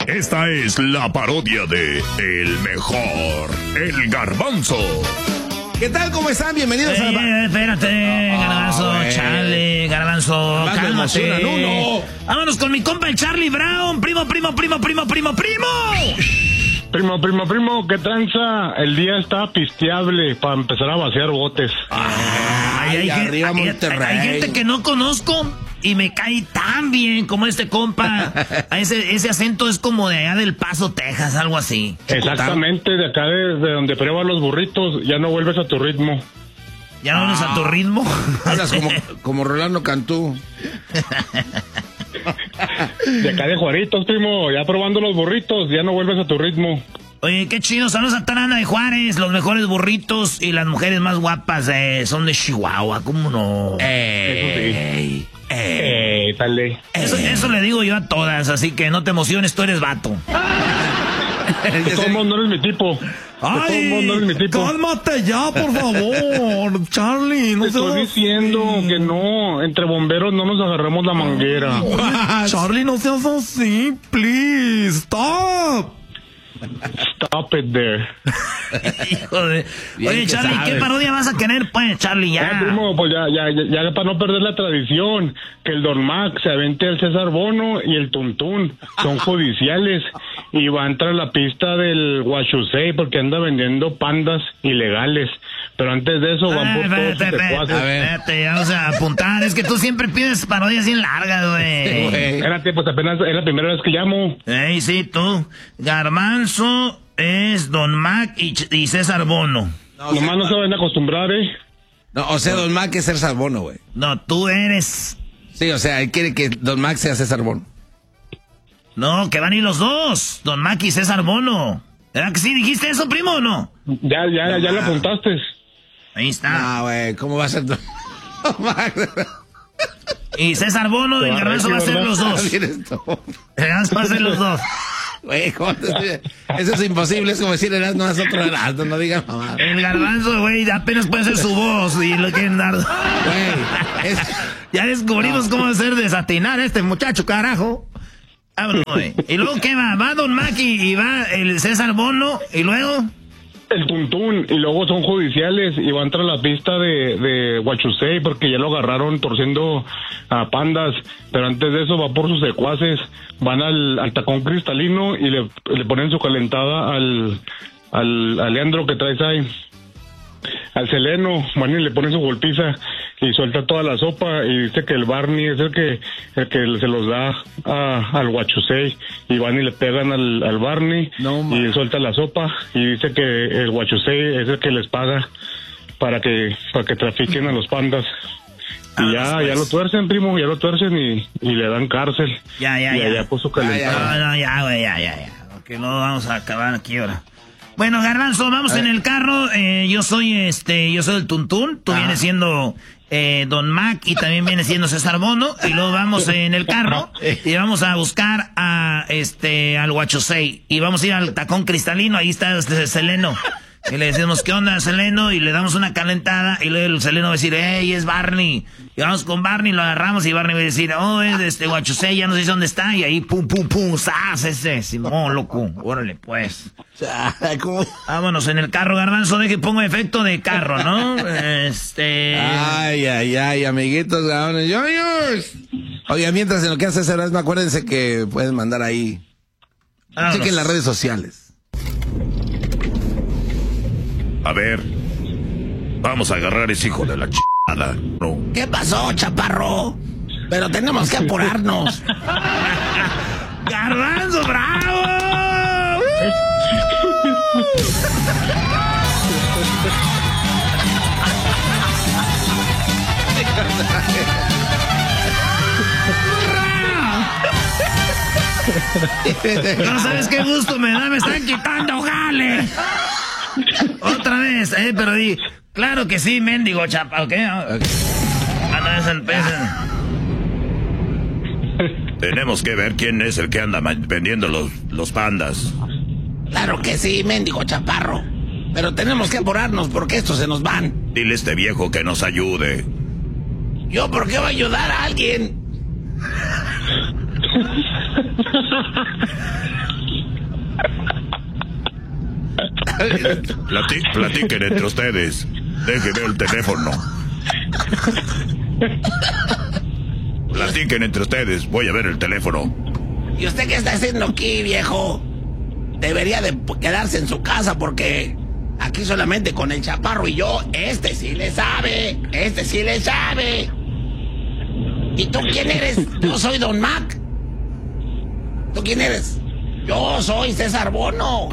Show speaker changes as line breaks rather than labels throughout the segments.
Esta es la parodia de El Mejor, El Garbanzo.
¿Qué tal? ¿Cómo están? Bienvenidos a la...
Espérate, Garbanzo, Charlie, Garbanzo, cálmate.
No.
Vámonos con mi compa el Charlie Brown, primo.
Primo, ¿qué tranza? El día está pisteable para empezar a vaciar botes.
Hay gente que no conozco y me cae tan bien como este compa. Ese acento es como de allá del Paso, Texas, algo así.
Exactamente, de acá de donde pruebas los burritos, ya no vuelves a tu ritmo.
¿Ya no vuelves a tu ritmo?
Hablas como Rolando Cantú.
De acá de Juaritos, primo, ya probando los burritos, ya no vuelves a tu ritmo.
Oye, qué chido, saludos a Tarana de Juárez, los mejores burritos y las mujeres más guapas son de Chihuahua, ¿cómo no?
Dale.
Eso le digo yo a todas, así que no te emociones, tú eres vato.
De todos modos no eres mi tipo.
Cálmate ya, por favor, Charlie.
Te estoy diciendo que no, entre bomberos no nos agarramos la manguera.
Charlie, no seas así, please, stop.
Stop it there.
Hijo de... Oye, Charlie, ¿qué parodia vas a querer, pues, Charlie? Ya.
Primo, pues ya para no perder la tradición, que el Don Mac se avente al César Bono y el Tuntún, son judiciales, y va a entrar a la pista del Huachusei porque anda vendiendo pandas ilegales. Pero antes de eso van por todos sus secuaces.
Espérate, vamos a apuntar. Es que tú siempre pides parodias bien largas, güey.
Espérate, pues apenas es la primera vez que llamo.
Sí, tú. Garbanzo es Don Mac y César Bono.
Nomás no se van a acostumbrar,
No, o sea, Don Mac es César Bono, güey.
No, tú eres...
Sí, o sea, él quiere que Don Mac sea César Bono.
No, que van a ir los dos. Don Mac y César Bono. ¿Verdad que sí dijiste eso, primo, o no?
Ya le apuntaste.
Ahí está.
Ah, güey, ¿cómo va a ser Don Mac?
Y César Bono y el Garbanzo va a ser los dos. El Garbanzo va a ser los dos.
Güey, eso es imposible, es como decir Erasmo es otro Erasmo, no digan mamá.
El Garbanzo, güey, apenas puede ser su voz y lo quieren dar.
Güey,
ya descubrimos cómo hacer desatinar a este muchacho, carajo. Vámonos, güey. ¿Y luego qué va? Va Don Mac y va el César Bono y luego...
El Tuntún, y luego son judiciales y va a entrar a la pista de Huachusei porque ya lo agarraron torciendo a pandas, pero antes de eso va por sus secuaces, van al tacón cristalino y le ponen su calentada al Leandro que traes ahí, al Seleno, van y le ponen su golpiza y suelta toda la sopa y dice que el Barney es el que se los da al Huachusei y van y le pegan al Barney y suelta la sopa y dice que el Huachusei es el que les paga para que trafiquen a los pandas. Y ya lo tuercen, primo, ya lo tuercen y le dan cárcel.
Ya.
Puso calentada.
No, ya, güey, ya. Porque no vamos a acabar aquí ahora. Bueno, Garbanzo, vamos en el carro. Yo soy el Tuntún. Tú vienes siendo Don Mac y también viene siendo César Bono. Y luego vamos en el carro y vamos a buscar al Huachusei. Y vamos a ir al tacón cristalino. Ahí está Seleno. Y le decimos, ¿qué onda, Seleno? Y le damos una calentada. Y luego el Seleno va a decir, ¡hey, es Barney! Y vamos con Barney, lo agarramos y Barney va a decir, ¡oh, es Huachusei! Ya no sé dónde está. Y ahí, pum, ¡zas! Ese, Simón, loco. Órale, pues. Vámonos en el carro, Garbanzo. Deje pongo efecto de carro, ¿no?
Ay, amiguitos, yoyos. Oiga, mientras en lo que hace Erasmo, acuérdense que pueden mandar ahí. Chequen las redes sociales.
A ver, vamos a agarrar ese hijo de la chingada, ¿no?
¿Qué pasó, chaparro? Pero tenemos que apurarnos. ¡Garbanzo, bravo! No sabes qué gusto me da, me están quitando jale. Otra vez, pero di, claro que sí, mendigo chapa, ¿ok?
Tenemos que ver quién es el que anda vendiendo los pandas.
Claro que sí, mendigo chaparro. Pero tenemos que apurarnos porque estos se nos van.
Dile a este viejo que nos ayude.
¿Yo por qué voy a ayudar a alguien?
Platiquen entre ustedes. Déjenme el teléfono. Platiquen entre ustedes. Voy a ver el teléfono.
¿Y usted qué está haciendo aquí, viejo? Debería de quedarse en su casa porque aquí solamente con el Chaparro y yo, este sí le sabe. ¿Y tú quién eres? Yo soy Don Mac. ¿Tú quién eres? Yo soy César Bono.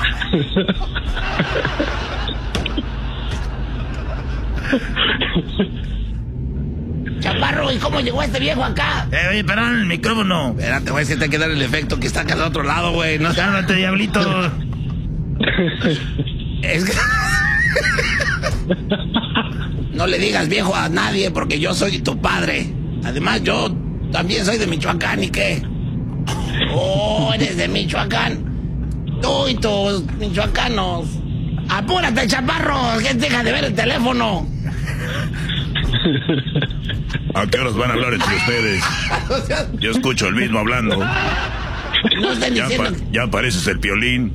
Chaparro, ¿y cómo llegó este viejo acá?
Oye, perdón, el micrófono.
Espérate, güey, si te hay que dar el efecto que está acá al otro lado, güey. No,
Cálmate, diablito.
es que...
No le digas viejo a nadie porque yo soy tu padre. Además, yo también soy de Michoacán, ¿y qué? Oh, eres de Michoacán. Tú y tus michoacanos. Apúrate, Chaparro, que deja de ver el teléfono.
¿A qué horas van a hablar entre ustedes? Yo escucho el mismo hablando.
No estén diciendo...
Ya pareces el Piolín.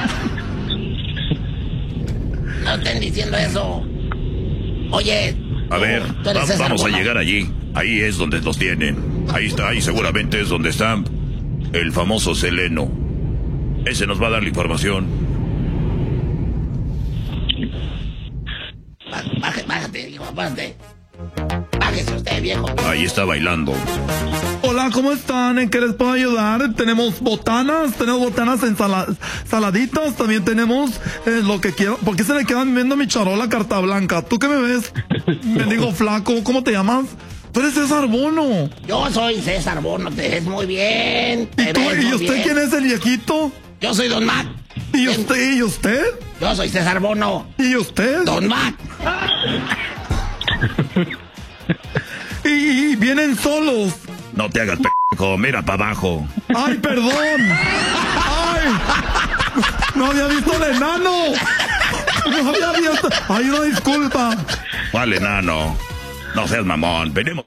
No estén diciendo eso. Oye...
A ver,
tú eres César
vamos a
Bono.
llegar allí. Ahí es donde los tienen. Ahí seguramente es donde está el famoso Seleno. Ese nos va a dar la información.
Bájate, hijo, bájate. Bájese usted, viejo.
Ahí está bailando.
Hola, ¿cómo están? ¿En qué les puedo ayudar? Tenemos botanas saladitas, también tenemos lo que quiero. ¿Por qué se le quedan viendo mi charola carta blanca? ¿Tú qué me ves? Me digo flaco, ¿cómo te llamas? Tú eres César Bono.
Yo soy César Bono, te ves muy bien.
¿Y usted quién es el viejito?
Yo soy Don Mac.
¿Y usted? ¿Y usted?
Yo soy César Bono.
¿Y usted?
Don Mac.
Y vienen solos.
No te hagas pendejo, mira para abajo.
¡Ay, perdón! ¡Ay! ¡No había visto al enano! ¡No había visto! ¡Ay, una disculpa!
¿Cuál enano? No seas mamón, venimos.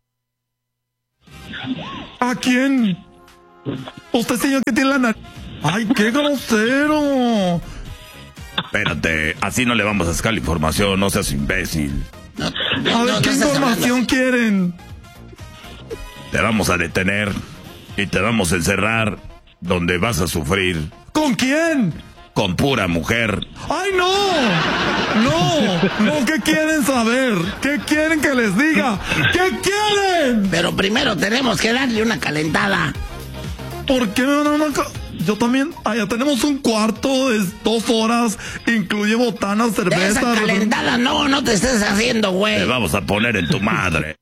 ¿A quién? Usted, señor, que tiene la nariz. ¡Ay, qué grosero!
Espérate, así no le vamos a sacar la información, no seas imbécil.
A ver, ¿qué información quieren?
Te vamos a detener y te vamos a encerrar donde vas a sufrir.
¿Con quién?
Con pura mujer.
¡Ay, no! No, ¿qué quieren saber? ¿Qué quieren que les diga? ¿Qué quieren?
Pero primero tenemos que darle una calentada.
¿Por qué me van a dar una Yo también, allá tenemos un cuarto de 2 horas, incluye botanas, cerveza.
Esa calentada no te estés haciendo,
Te
güey.
vamos a poner en tu madre.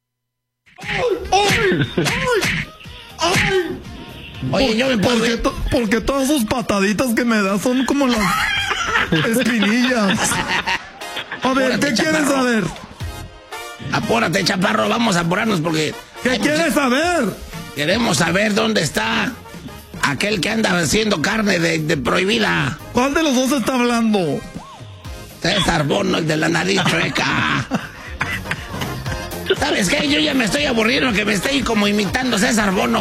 ¡Ay!
Oye, yo me puedo ir.
Porque todas sus pataditas que me das son como las espinillas. A ver,
Apúrate,
¿qué quieren
Chaparro.
saber?
Apúrate, Chaparro, vamos a apurarnos porque...
¿Qué quieres saber?
Queremos saber dónde está aquel que anda haciendo carne de prohibida.
¿Cuál de los dos está hablando?
César Bono, el de la nariz chueca. ¿Sabes qué? Yo ya me estoy aburriendo que me esté como imitando a César Bono.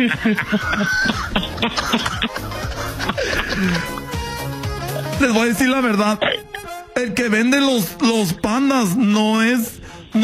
Les voy a decir la verdad. El que vende los pandas no es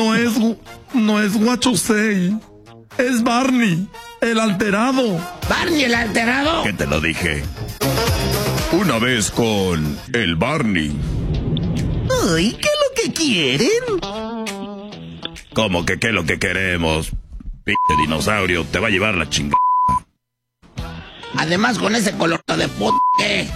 Huachusei. Es Barney, el alterado.
Barney, el alterado.
¿Qué te lo dije? Una vez con el Barney.
Ay, ¿qué es lo que quieren?
¿Cómo que qué es lo que queremos? Pinche dinosaurio, te va a llevar la chingada.
Además, con ese color de puta. ¿Qué?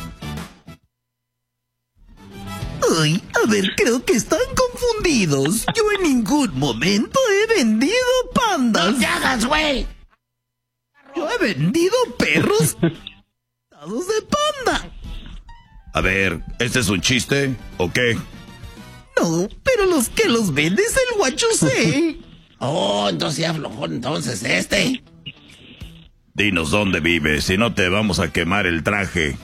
Ay, a ver, creo que están confundidos. Yo en ningún momento he vendido pandas.
¡No te hagas, güey!
Yo he vendido perros dados de panda.
A ver, ¿este es un chiste o qué?
No, pero los que los vende es el Huachusei.
Oh, entonces ya aflojó entonces este.
Dinos dónde vives, si no te vamos a quemar el traje.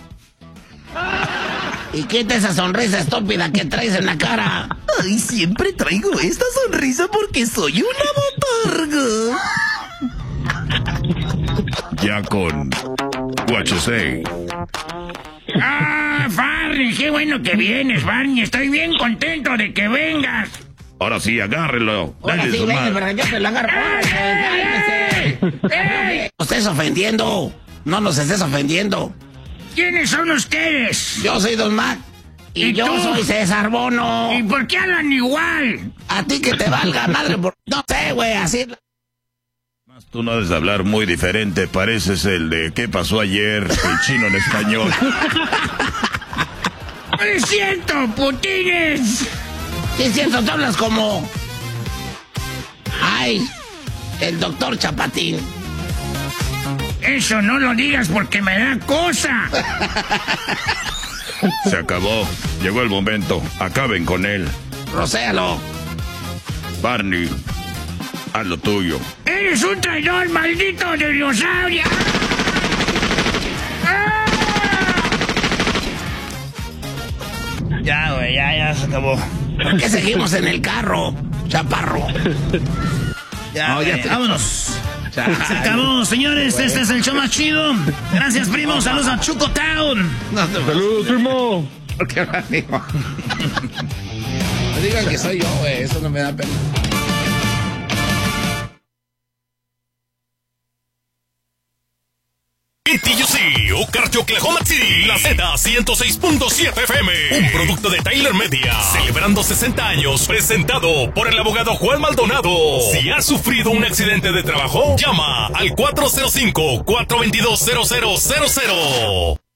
Y quita esa sonrisa estúpida que traes en la cara.
Ay, siempre traigo esta sonrisa porque soy una botarga.
ya con What You Say.
Barney, qué bueno que vienes, Barney. Estoy bien contento de que vengas.
Ahora sí, agárrelo.
Ahora sí, ven, pero yo te lo agarro. No estés ofendiendo. No nos estés ofendiendo. ¿Quiénes son ustedes? Yo soy Don Mac. Y yo soy César Bono. ¿Y por qué hablan igual? A ti que te valga madre. No sé, güey, así.
Tú no debes hablar muy diferente. Pareces el de ¿qué pasó ayer? El chino en español.
¡No es cierto, putines! Sí, es cierto, tú hablas como... Ay, el doctor Chapatín. Eso no lo digas porque me da cosa.
Se acabó. Llegó el momento. Acaben con él.
Rocéalo.
Barney, haz lo tuyo.
¡Eres un traidor, maldito dinosaurio! ¡Ah!
Ya, güey, ya se acabó.
¿Por qué seguimos en el carro, chaparro?
Ya, no, vámonos. Se acabó, señores. Este es el show más chido. Gracias, primo. Saludos a Chuco Town.
Saludos, primo.
¿Por qué no digo? No digan que soy yo, güey. Eso no me da pena.
TUC, Okarche, Oklahoma City, la Z106.7 FM, un producto de Tyler Media, celebrando 60 años, presentado por el abogado Juan Maldonado. Si has sufrido un accidente de trabajo, llama al 405-422-0000.